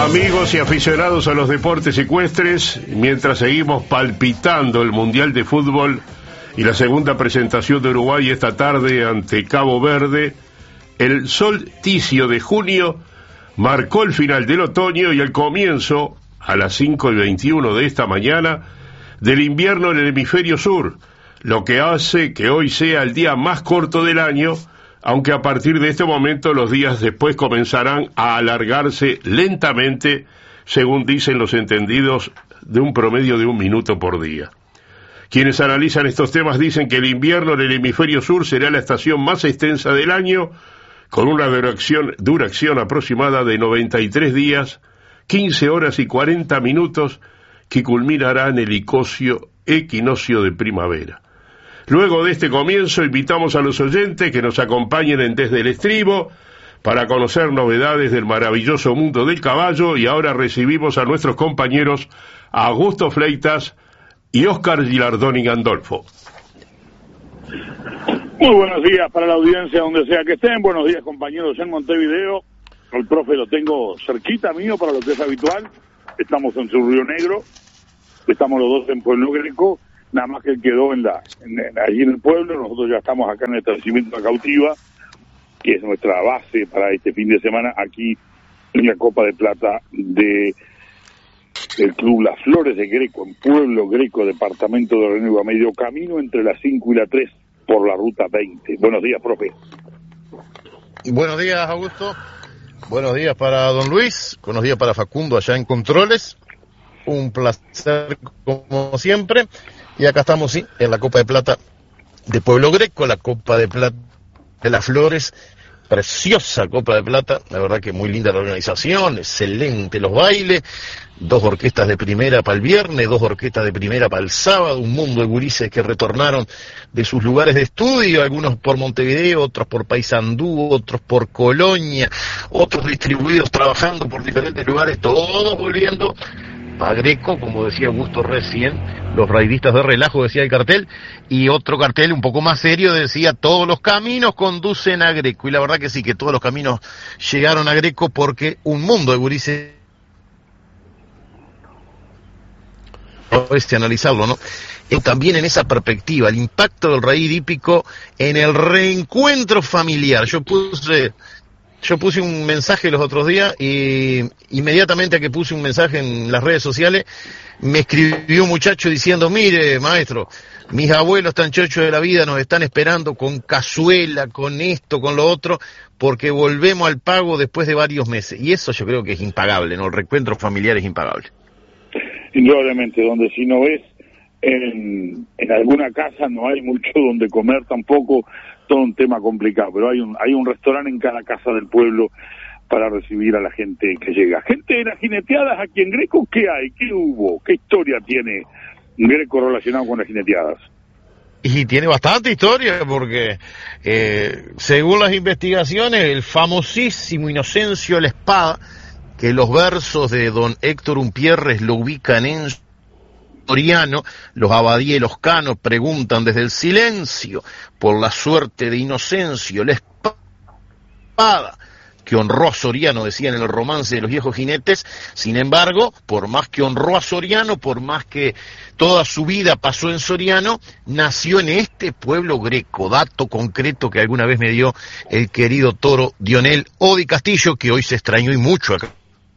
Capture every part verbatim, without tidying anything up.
Amigos y aficionados a los deportes ecuestres, mientras seguimos palpitando el Mundial de Fútbol y la segunda presentación de Uruguay esta tarde ante Cabo Verde, el solsticio de junio marcó el final del otoño y el comienzo, a las cinco y veintiuno de esta mañana, del invierno en el hemisferio sur, lo que hace que hoy sea el día más corto del año, aunque a partir de este momento los días después comenzarán a alargarse lentamente, según dicen los entendidos, de un promedio de un minuto por día. Quienes analizan estos temas dicen que el invierno en el hemisferio sur será la estación más extensa del año, con una duración, duración aproximada de noventa y tres días, quince horas y cuarenta minutos, que culminará en el equinoccio, equinoccio de primavera. Luego de este comienzo, invitamos a los oyentes que nos acompañen en Desde el Estribo para conocer novedades del maravilloso mundo del caballo, y ahora recibimos a nuestros compañeros Augusto Fleitas y Oscar Gilardoni Gandolfo. Muy buenos días para la audiencia donde sea que estén, buenos días compañeros en Montevideo. El profe lo tengo cerquita mío para lo que es habitual, estamos en su Río Negro, estamos los dos en Pueblo Greco. Nada más que él quedó en la, en, en, allí en el pueblo. Nosotros ya estamos acá en el establecimiento de Cautiva, que es nuestra base para este fin de semana, aquí en la Copa de Plata de el Club Las Flores de Greco, en Pueblo Greco, departamento de Río Negro, a medio camino entre las cinco y la tres por la ruta veinte. Buenos días, profe. Buenos días, Augusto. Buenos días para don Luis. Buenos días para Facundo allá en Controles. Un placer como siempre. Y acá estamos, sí, en la Copa de Plata de Pueblo Greco, la Copa de Plata de las Flores, preciosa Copa de Plata, la verdad que muy linda la organización, excelente los bailes, dos orquestas de primera para el viernes, dos orquestas de primera para el sábado, un mundo de gurises que retornaron de sus lugares de estudio, algunos por Montevideo, otros por Paysandú, otros por Colonia, otros distribuidos trabajando por diferentes lugares, todos volviendo a Greco, como decía Augusto recién, los raidistas de relajo, decía el cartel, y otro cartel un poco más serio decía, todos los caminos conducen a Greco, y la verdad que sí, que todos los caminos llegaron a Greco porque un mundo de gurises, este analizarlo, ¿no? Y también en esa perspectiva, el impacto del raid hípico en el reencuentro familiar. Yo puse... Yo puse un mensaje los otros días y inmediatamente a que puse un mensaje en las redes sociales, me escribió un muchacho diciendo, mire, maestro, mis abuelos tan chochos de la vida nos están esperando con cazuela, con esto, con lo otro, porque volvemos al pago después de varios meses. Y eso yo creo que es impagable, ¿no? El reencuentro familiar es impagable. Indudablemente, donde si no ves, en, en alguna casa no hay mucho donde comer tampoco, todo un tema complicado, pero hay un hay un restaurante en cada casa del pueblo para recibir a la gente que llega. Gente de las jineteadas aquí en Greco, ¿qué hay? ¿Qué hubo? ¿Qué historia tiene Greco relacionado con las jineteadas? Y tiene bastante historia, porque eh, según las investigaciones, el famosísimo Inocencio La Espada, que los versos de don Héctor Umpierres lo ubican en Soriano, los Abadía y los Canos preguntan desde el silencio por la suerte de Inocencio La Espada, que honró a Soriano, decían en el romance de los viejos jinetes. Sin embargo, por más que honró a Soriano, por más que toda su vida pasó en Soriano, nació en este pueblo greco, dato concreto que alguna vez me dio el querido toro Dionel Odi Castillo, que hoy se extrañó y mucho acá.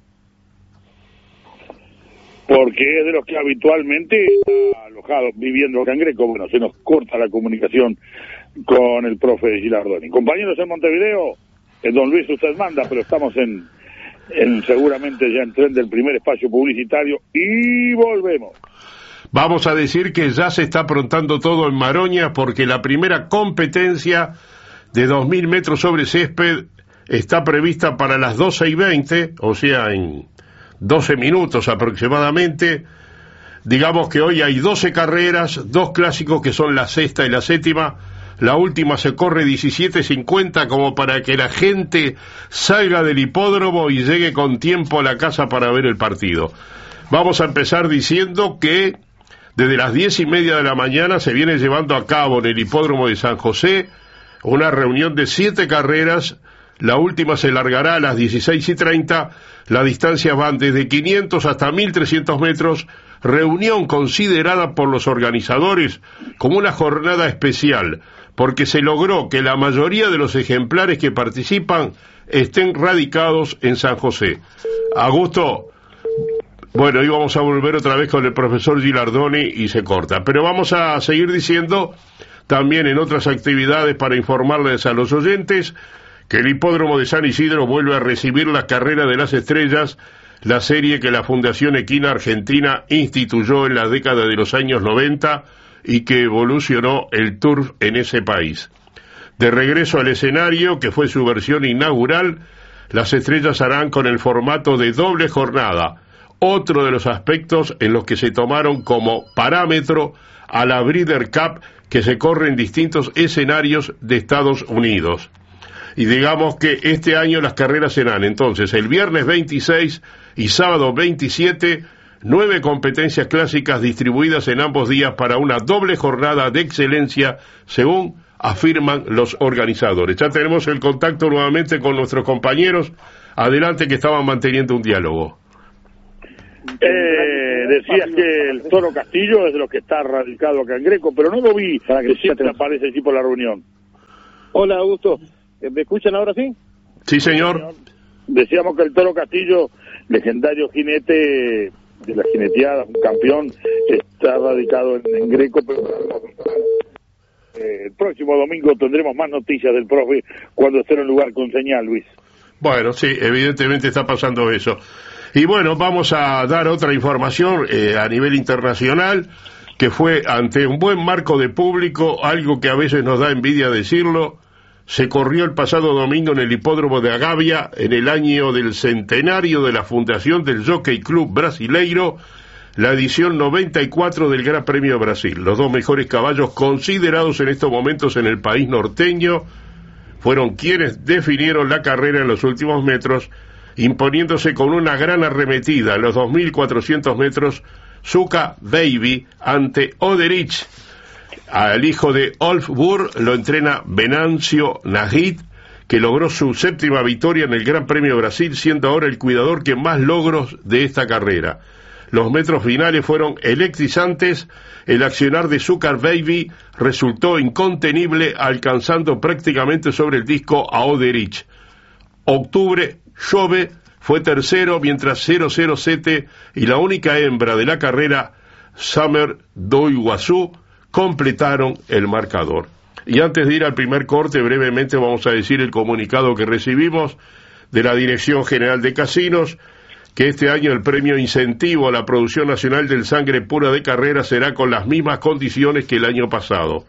Porque es de los que habitualmente está alojado, viviendo acá en Greco. Bueno, se nos corta la comunicación con el profe Gilardoni. Compañeros en Montevideo, eh, don Luis usted manda, pero estamos en, en seguramente ya en tren del primer espacio publicitario y volvemos. Vamos a decir que ya se está aprontando todo en Maroña, porque la primera competencia de dos mil metros sobre césped está prevista para las doce y veinte, o sea, en doce minutos aproximadamente. Digamos que hoy hay doce carreras, dos clásicos que son la sexta y la séptima. La última se corre diecisiete cincuenta, como para que la gente salga del hipódromo y llegue con tiempo a la casa para ver el partido. Vamos a empezar diciendo que desde las diez y media de la mañana se viene llevando a cabo en el hipódromo de San José una reunión de siete carreras La última se largará a las dieciséis y treinta. Las distancias van desde quinientos hasta mil trescientos metros. Reunión considerada por los organizadores como una jornada especial, porque se logró que la mayoría de los ejemplares que participan estén radicados en San José. Augusto, bueno, hoy vamos a volver otra vez con el profesor Gilardoni y se corta, pero vamos a seguir diciendo también en otras actividades para informarles a los oyentes que el Hipódromo de San Isidro vuelve a recibir la Carrera de las Estrellas, la serie que la Fundación Equina Argentina instituyó en la década de los años noventa y que evolucionó el turf en ese país. De regreso al escenario, que fue su versión inaugural, las Estrellas harán con el formato de doble jornada, otro de los aspectos en los que se tomaron como parámetro a la Breeders' Cup que se corre en distintos escenarios de Estados Unidos. Y digamos que este año las carreras serán entonces el viernes veintiséis y sábado veintisiete, nueve competencias clásicas distribuidas en ambos días para una doble jornada de excelencia, según afirman los organizadores. Ya tenemos el contacto nuevamente con nuestros compañeros. Adelante, que estaban manteniendo un diálogo. Eh, decías que el Toro Castillo es de los que está radicado acá en Greco, pero no lo vi para que siempre aparece allí por la reunión. Hola, Augusto. ¿Me escuchan ahora sí? Sí, señor. Decíamos que el Toro Castillo, legendario jinete de la jineteada, un campeón, está radicado en, en Greco, pero eh, el próximo domingo tendremos más noticias del profe cuando esté en un lugar con señal, Luis. Bueno, sí, evidentemente está pasando eso. Y bueno, vamos a dar otra información eh, a nivel internacional, que fue ante un buen marco de público, algo que a veces nos da envidia decirlo. Se corrió el pasado domingo en el hipódromo de Agavia, en el año del centenario de la fundación del Jockey Club Brasileiro, la edición noventa y cuatro del Gran Premio Brasil. Los dos mejores caballos considerados en estos momentos en el país norteño fueron quienes definieron la carrera en los últimos metros, imponiéndose con una gran arremetida en los dos mil cuatrocientos metros, Zucca Baby ante Oderich. Al hijo de Olf Burr lo entrena Venancio Nagit, que logró su séptima victoria en el Gran Premio Brasil, siendo ahora el cuidador que más logros de esta carrera. Los metros finales fueron electrizantes. El accionar de Zucca Baby resultó incontenible, alcanzando prácticamente sobre el disco a Oderich. Octubre, Jove fue tercero, mientras cero cero siete y la única hembra de la carrera, Summer do Iguazú, completaron el marcador. Y antes de ir al primer corte, brevemente vamos a decir el comunicado que recibimos de la Dirección General de Casinos, que este año el premio incentivo a la producción nacional del sangre pura de carrera será con las mismas condiciones que el año pasado.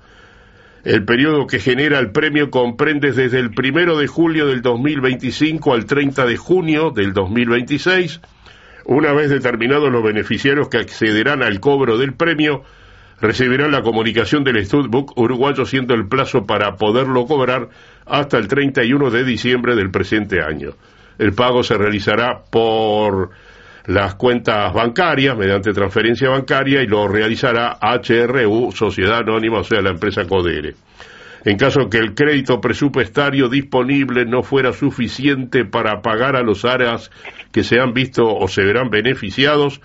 El periodo que genera el premio comprende desde el primero de julio del dos mil veinticinco al treinta de junio del dos mil veintiséis. Una vez determinados los beneficiarios que accederán al cobro del premio, recibirán la comunicación del Studbook uruguayo, siendo el plazo para poderlo cobrar hasta el treinta y uno de diciembre del presente año. El pago se realizará por las cuentas bancarias, mediante transferencia bancaria, y lo realizará H R U, Sociedad Anónima, o sea, la empresa Codere. En caso que el crédito presupuestario disponible no fuera suficiente para pagar a los áreas que se han visto o se verán beneficiados,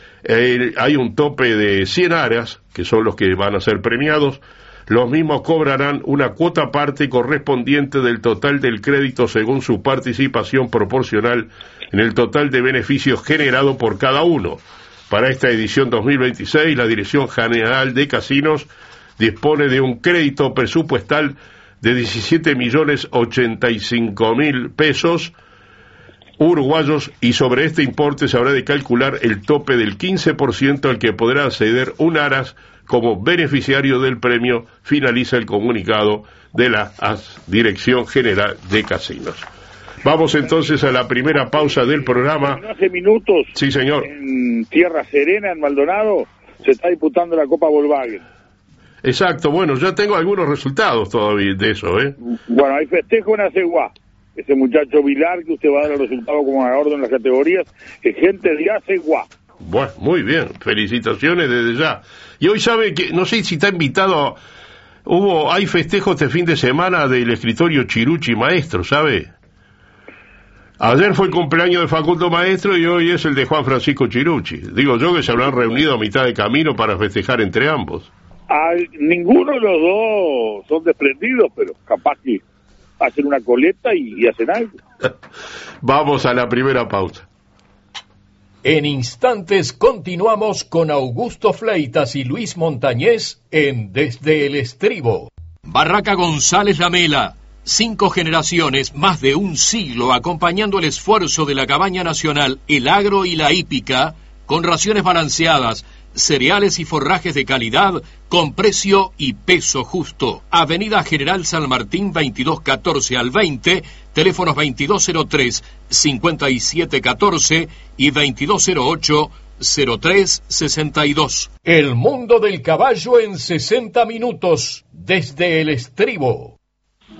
Eh, hay un tope de cien aras, que son los que van a ser premiados. Los mismos cobrarán una cuota parte correspondiente del total del crédito según su participación proporcional en el total de beneficios generado por cada uno. Para esta edición dos mil veintiséis, la Dirección General de Casinos dispone de un crédito presupuestal de diecisiete millones ochenta y cinco mil pesos uruguayos, y sobre este importe se habrá de calcular el tope del quince por ciento al que podrá acceder un aras como beneficiario del premio, finaliza el comunicado de la Dirección General de Casinos. Vamos entonces a la primera pausa del programa. Hace minutos, sí, señor, en Tierra Serena, en Maldonado, se está disputando la Copa Volkswagen. Exacto, bueno, ya tengo algunos resultados todavía de eso, ¿eh? Bueno, hay festejo en Aceguá. Ese muchacho Vilar, que usted va a dar el resultado como ganador en las categorías, es gente de Aceguá. Bueno, muy bien, felicitaciones desde ya. Y hoy sabe que, no sé si está invitado, hubo, hay festejo este fin de semana del escritorio Chiruchi Maestro, ¿sabe? Ayer fue el cumpleaños de Facundo Maestro y hoy es el de Juan Francisco Chirucci. Digo yo que se habrán reunido a mitad de camino para festejar entre ambos. Ay, ninguno de los dos son desprendidos, pero capaz que hacen una coleta y, y hacen algo. Vamos a la primera pausa. En instantes continuamos con Augusto Fleitas y Luis Montañés en Desde el Estribo. Barraca González Lamela. Cinco generaciones, más de un siglo, acompañando el esfuerzo de la cabaña nacional, el agro y la hípica, con raciones balanceadas, cereales y forrajes de calidad, con precio y peso justo. Avenida General San Martín veintidós catorce al veinte, teléfonos veintidós cero tres, cincuenta y siete catorce y veintidós cero ocho, cero tres sesenta y dos. El mundo del caballo en sesenta minutos, desde el Estribo.